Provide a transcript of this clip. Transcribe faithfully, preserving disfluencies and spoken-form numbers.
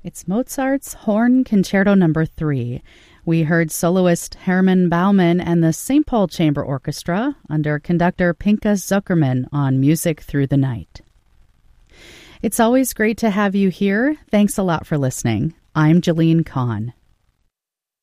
It's Mozart's Horn Concerto Number three. We heard soloist Hermann Baumann and the Saint Paul Chamber Orchestra under conductor Pinchas Zuckerman on Music Through the Night. It's always great to have you here. Thanks a lot for listening. I'm Jalene Kahn.